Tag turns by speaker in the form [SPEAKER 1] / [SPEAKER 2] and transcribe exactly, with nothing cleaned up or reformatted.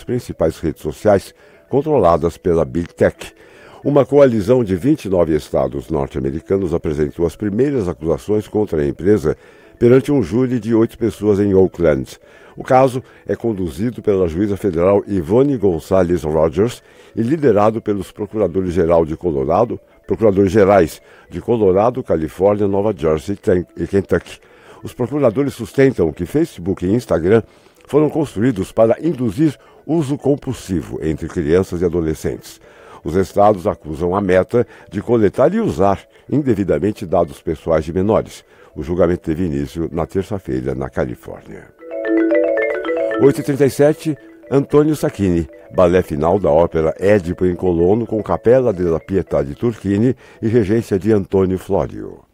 [SPEAKER 1] principais redes sociais controladas pela Big Tech. Uma coalizão de vinte e nove estados norte-americanos apresentou as primeiras acusações contra a empresa perante um júri de oito pessoas em Oakland. O caso é conduzido pela juíza federal Yvonne Gonzalez Rogers e liderado pelos procuradores-geral de Colorado, procuradores-gerais de Colorado, Califórnia, Nova Jersey e Kentucky. Os procuradores sustentam que Facebook e Instagram foram construídos para induzir uso compulsivo entre crianças e adolescentes. Os estados acusam a Meta de coletar e usar indevidamente dados pessoais de menores. O julgamento teve início na terça-feira na Califórnia. oito e trinta e sete, Antonio Sacchini, balé final da ópera Édipo em Colono com Capella della Pietà de Turchini e regência de Antônio Flório.